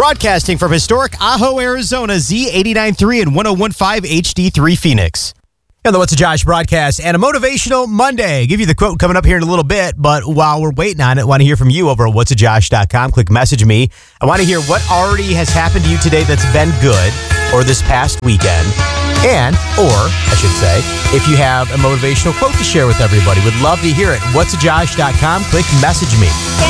Broadcasting from historic Ajo, Arizona, Z89.3 and 101.5 HD3 Phoenix. And the What's a Josh broadcast and a motivational Monday. Give you the quote coming up here in a little bit, but while we're waiting on it, I want to hear from you over at whatsajosh.com. Click message me. I want to hear what already has happened to you today that's been good or this past weekend. Or I should say, if you have a motivational quote to share with everybody, would love to hear it. Whatsajosh.com. Click message me.